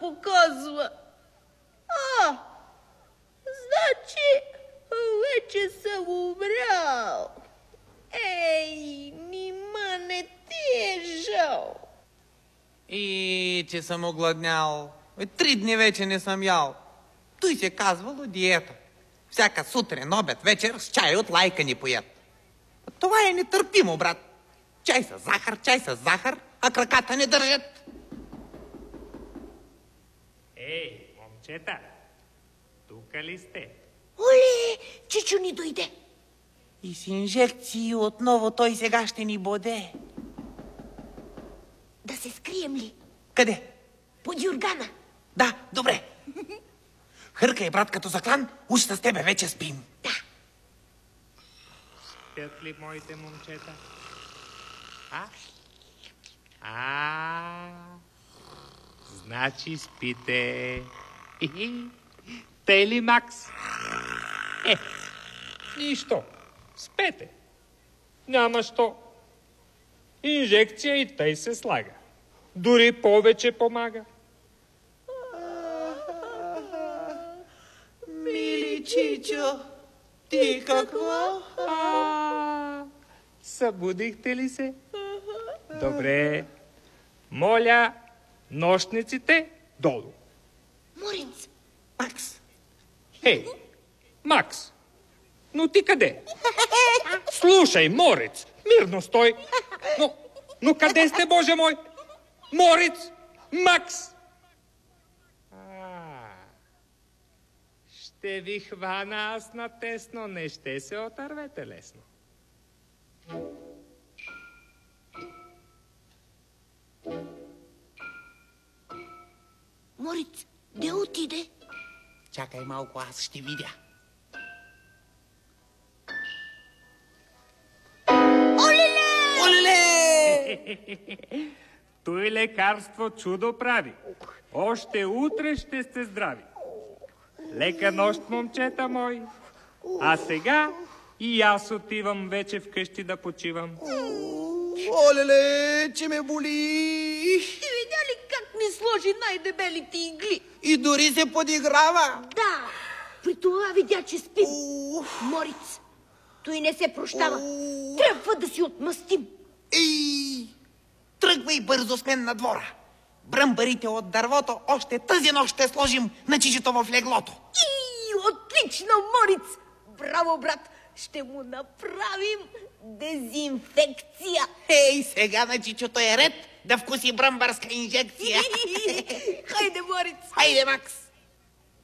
показва. Значи, вече съм умрял. Ей, нима не ти е жал. И че съм огладнял. 3 дни вече не съм ял. Той се казвало диета. Всяка сутрин, обед, вечер с чай от лайка ни поят. Това е нетърпимо, брат. Чай с захар, а краката не държат. Ей, момчета, тука ли сте? Оле, Чичо ни дойде. И с инжекции отново той сега ще ни боде. Да се скрием ли? Къде? Под юргана. Да, добре. Хъркай, брат, като заклан, уж с тебе вече спим. Да. Спят ли моите момчета? Значи спите. Тъй ли, Макс? Нищо. Спете. Няма що. Инжекция и тъй се слага. Дори повече помага. Мили Чичо, ти какво? Събудихте ли се? Добре. Моля, нощниците долу. Моринц. Макс. Хей, Макс, но ти къде? Слушай, Морец, мирно стой. Но къде сте, Боже мой? Морец, Макс. Ще ви хвана аз на тесно, не ще се отървете лесно. Морец, де отиде? Чакай малко, аз ще видя. Олеле! Оле! Той лекарство чудо прави. Още утре ще сте здрави. Лека нощ, момчета мои. А сега и аз отивам вече вкъщи да почивам. Олеле, че ме боли! Ти видя ли как ми сложи най-дебелите игли? И дори се подиграва. Да, при това видя, че спим. Морец, той не се прощава. Трябва да си отмъстим. Ей, тръгвай бързо с мен на двора. Бръмбарите от дървото още тази нощ ще сложим на Чичото в леглото. Отлично, Морец! Браво, брат! Ще му направим дезинфекция. Ей, сега на Чичото е ред да вкуси бръмбарска инжекция. Хайде, Морец! Хайде, Макс!